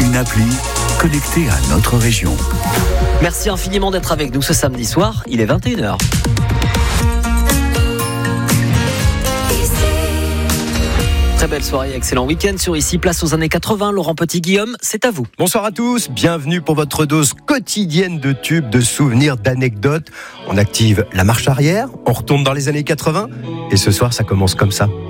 Une appli connectée à notre région. Merci infiniment d'être avec nous ce samedi soir, il est 21h. Très belle soirée, excellent week-end sur Ici, place aux années 80. Laurent Petit-Guillaume, c'est à vous. Bonsoir à tous, bienvenue pour votre dose quotidienne de tubes, de souvenirs, d'anecdotes. On active la marche arrière, on retourne dans les années 80 et ce soir ça commence comme ça.